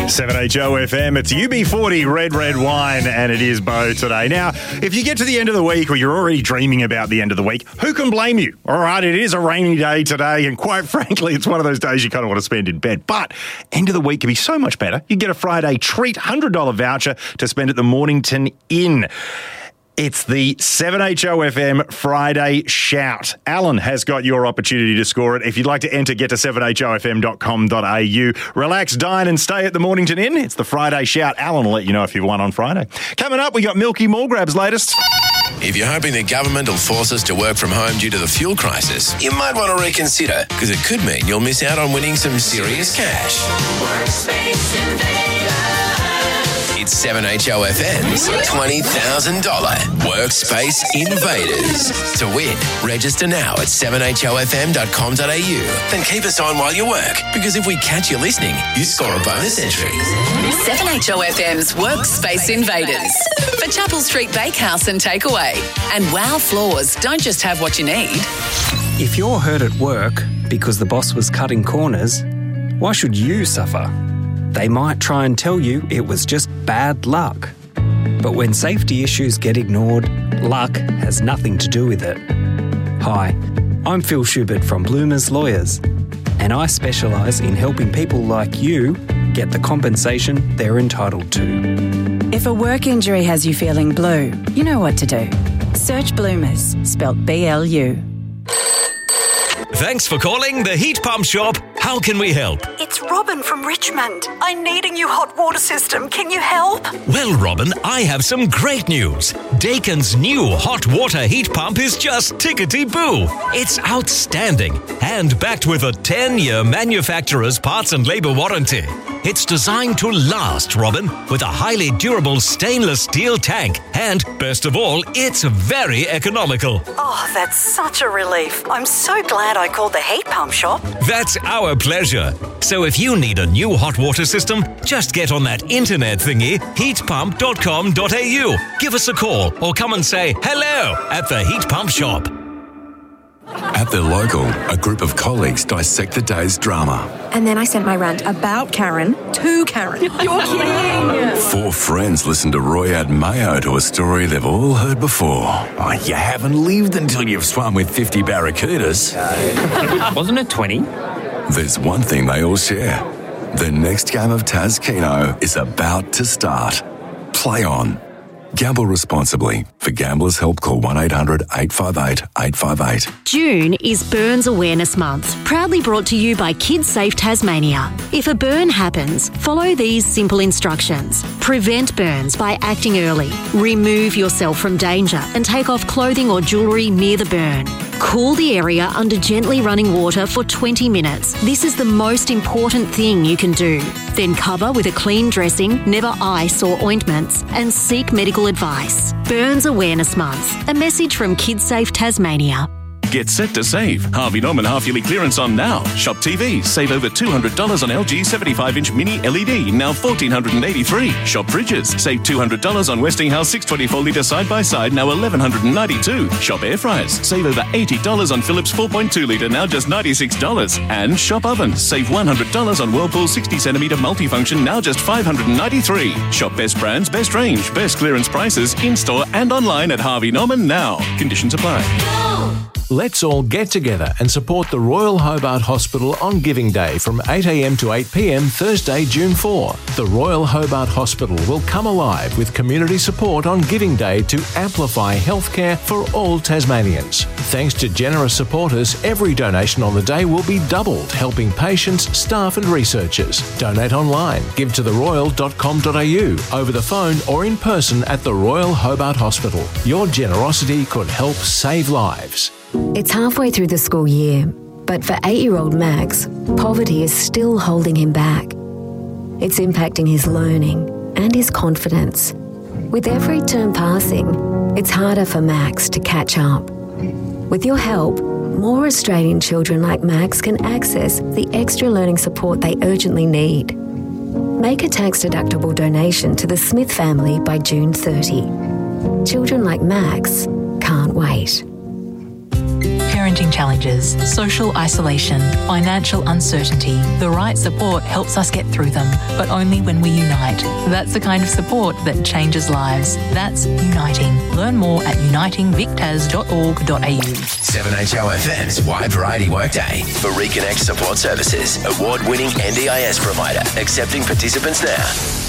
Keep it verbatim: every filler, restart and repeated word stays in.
seven H O F M, it's U B forty Red Red Wine, and it is Bo today. Now, if you get to the end of the week or you're already dreaming about the end of the week, who can blame you? All right, it is a rainy day today, and quite frankly, it's one of those days you kind of want to spend in bed. But end of the week can be so much better. You get a Friday treat, one hundred dollars voucher to spend at the Mornington Inn. It's the seven H O F M Friday Shout. Alan has got your opportunity to score it. If you'd like to enter, get to seven H O F M dot com dot a u. Relax, dine and stay at the Mornington Inn. It's the Friday Shout. Alan will let you know if you've won on Friday. Coming up, we got Milky Mallgrab's latest. If you're hoping the government will force us to work from home due to the fuel crisis, you might want to reconsider, because it could mean you'll miss out on winning some serious cash. Workspace Invaders. It's seven H O F M's twenty thousand dollars Workspace Invaders. To win, register now at seven H O F M dot com dot a u. Then keep us on while you work, because if we catch you listening, you score a bonus entry. seven H O F M's Workspace Invaders. For Chapel Street Bakehouse and Takeaway. And Wow Floors don't just have what you need. If you're hurt at work because the boss was cutting corners, why should you suffer? They might try and tell you it was just bad luck. But when safety issues get ignored, luck has nothing to do with it. Hi, I'm Phil Schubert from Bloomers Lawyers, and I specialise in helping people like you get the compensation they're entitled to. If a work injury has you feeling blue, you know what to do. Search Bloomers, spelt B L U. Thanks for calling the Heat Pump Shop. How can we help? It's Robin from Richmond. I need a new hot water system. Can you help? Well, Robin, I have some great news. Dakin's new hot water heat pump is just tickety-boo. It's outstanding and backed with a ten-year manufacturer's parts and labour warranty. It's designed to last, Robin, with a highly durable stainless steel tank. And, best of all, it's very economical. Oh, that's such a relief. I'm so glad I called the Heat Pump Shop. That's our pleasure. So if you need a new hot water system, just get on that internet thingy, heat pump dot com dot a u. Give us a call or come and say hello at the Heat Pump Shop. At the local, a group of colleagues dissect the day's drama. And then I sent my rant about Karen to Karen. You're kidding! Four friends listen to Roy add mayo to a story they've all heard before. Oh, you haven't lived until you've swum with fifty barracudas. Wasn't it twenty? There's one thing they all share. The next game of Taz Keno is about to start. Play on. Gamble responsibly. For Gamblers' Help, call one eight hundred eight five eight eight five eight. June is Burns Awareness Month, proudly brought to you by Kids Safe Tasmania. If a burn happens, follow these simple instructions. Prevent burns by acting early. Remove yourself from danger and take off clothing or jewellery near the burn. Cool the area under gently running water for twenty minutes. This is the most important thing you can do. Then cover with a clean dressing, never ice or ointments, and seek medical advice. Burns Awareness Month. A message from Kids Safe Tasmania. Get set to save. Harvey Norman half-yearly clearance on now. Shop T Vs. Save over two hundred dollars on L G seventy-five inch mini L E D, now one thousand four hundred eighty-three dollars. Shop Fridges. Save two hundred dollars on Westinghouse six twenty-four litre side-by-side, now one thousand one hundred ninety-two dollars. Shop Air Fryers. Save over eighty dollars on Philips four point two litre, now just ninety-six dollars. And Shop Ovens. Save one hundred dollars on Whirlpool sixty centimetre multifunction, now just five hundred ninety-three dollars. Shop best brands, best range, best clearance prices, in-store and online at Harvey Norman now. Conditions apply. Let's all get together and support the Royal Hobart Hospital on Giving Day from eight a m to eight p m Thursday, June fourth. The Royal Hobart Hospital will come alive with community support on Giving Day to amplify healthcare for all Tasmanians. Thanks to generous supporters, every donation on the day will be doubled, helping patients, staff and researchers. Donate online, give to the royal dot com dot a u, over the phone or in person at the Royal Hobart Hospital. Your generosity could help save lives. It's halfway through the school year, but for eight-year-old Max, poverty is still holding him back. It's impacting his learning and his confidence. With every term passing, it's harder for Max to catch up. With your help, more Australian children like Max can access the extra learning support they urgently need. Make a tax-deductible donation to the Smith family by June thirtieth. Children like Max can't wait. parenting challenges, social isolation, financial uncertainty. The right support helps us get through them, but only when we unite. That's the kind of support that changes lives. That's Uniting. Learn more at uniting vic tas dot org dot a u. seven H O F M's Wide Variety Workday for Reconnect Support Services, award-winning N D I S provider, accepting participants now.